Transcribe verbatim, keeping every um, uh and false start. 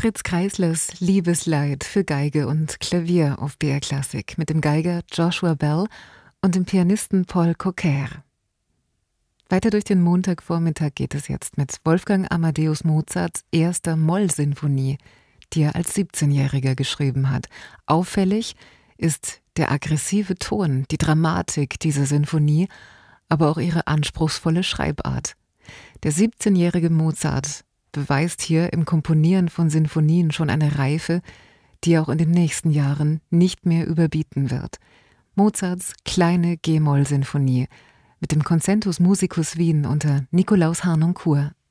Fritz Kreislers Liebesleid für Geige und Klavier auf B R Klassik mit dem Geiger Joshua Bell und dem Pianisten Paul Cocker. Weiter durch den Montagvormittag geht es jetzt mit Wolfgang Amadeus Mozarts erster Mollsinfonie, die er als siebzehnjähriger geschrieben hat. Auffällig ist der aggressive Ton, die Dramatik dieser Sinfonie, aber auch ihre anspruchsvolle Schreibart. Der siebzehnjährige Mozart beweist hier im Komponieren von Sinfonien schon eine Reife, die er auch in den nächsten Jahren nicht mehr überbieten wird. Mozarts kleine G-Moll-Sinfonie mit dem Concentus Musicus Wien unter Nikolaus Harnoncourt.